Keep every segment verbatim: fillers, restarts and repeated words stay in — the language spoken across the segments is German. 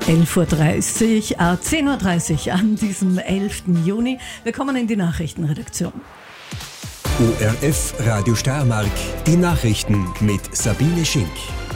elf Uhr dreißig, äh, zehn Uhr dreißig an diesem elften Juni. Wir kommen in die Nachrichtenredaktion. O R F Radio Steiermark, die Nachrichten mit Sabine Schink.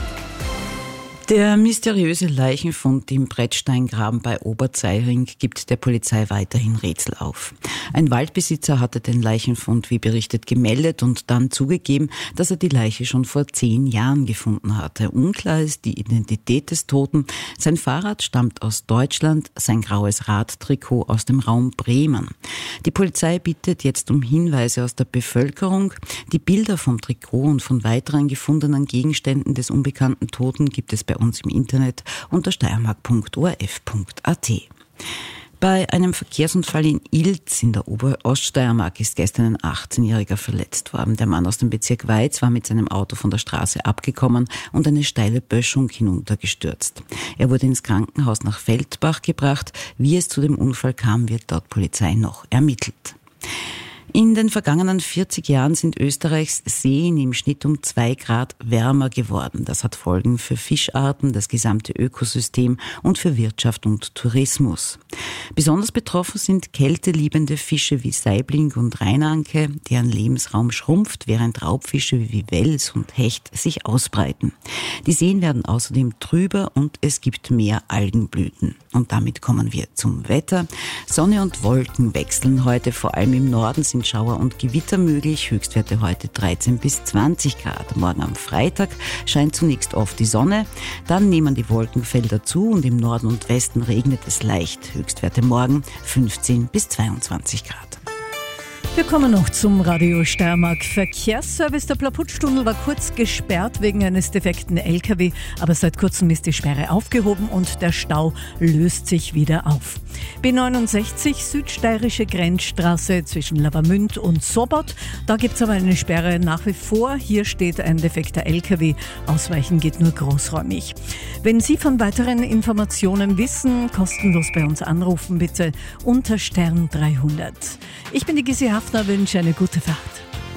Der mysteriöse Leichenfund im Brettsteingraben bei Oberzeiring gibt der Polizei weiterhin Rätsel auf. Ein Waldbesitzer hatte den Leichenfund, wie berichtet, gemeldet und dann zugegeben, dass er die Leiche schon vor zehn Jahren gefunden hatte. Unklar ist die Identität des Toten. Sein Fahrrad stammt aus Deutschland, sein graues Radtrikot aus dem Raum Bremen. Die Polizei bittet jetzt um Hinweise aus der Bevölkerung. Die Bilder vom Trikot und von weiteren gefundenen Gegenständen des unbekannten Toten gibt es bei uns im Internet unter steiermark punkt o r f punkt a t. Bei einem Verkehrsunfall in Ilz in der Oberoststeiermark ist gestern ein achtzehnjähriger verletzt worden. Der Mann aus dem Bezirk Weiz war mit seinem Auto von der Straße abgekommen und eine steile Böschung hinuntergestürzt. Er wurde ins Krankenhaus nach Feldbach gebracht. Wie es zu dem Unfall kam, wird laut Polizei noch ermittelt. In den vergangenen vierzig Jahren sind Österreichs Seen im Schnitt um zwei Grad wärmer geworden. Das hat Folgen für Fischarten, das gesamte Ökosystem und für Wirtschaft und Tourismus. Besonders betroffen sind kälteliebende Fische wie Saibling und Rheinanke, deren Lebensraum schrumpft, während Raubfische wie Wels und Hecht sich ausbreiten. Die Seen werden außerdem trüber und es gibt mehr Algenblüten. Und damit kommen wir zum Wetter. Sonne und Wolken wechseln heute, vor allem im Norden sind Schauer und Gewitter möglich. Höchstwerte heute dreizehn bis zwanzig Grad. Morgen am Freitag scheint zunächst oft die Sonne, dann nehmen die Wolkenfelder zu und im Norden und Westen regnet es leicht. Höchstwerte morgen fünfzehn bis zweiundzwanzig Grad. Wir kommen noch zum Radio Steiermark Verkehrsservice. Der Plaputttunnel war kurz gesperrt wegen eines defekten L K W, aber seit kurzem ist die Sperre aufgehoben und der Stau löst sich wieder auf. B neunundsechzig, südsteirische Grenzstraße zwischen Lavamünd und Sobot. Da gibt es aber eine Sperre nach wie vor. Hier steht ein defekter L K W. Ausweichen geht nur großräumig. Wenn Sie von weiteren Informationen wissen, kostenlos bei uns anrufen, bitte unter Stern dreihundert. Ich bin die Gysi Hafner, wünsche eine gute Fahrt.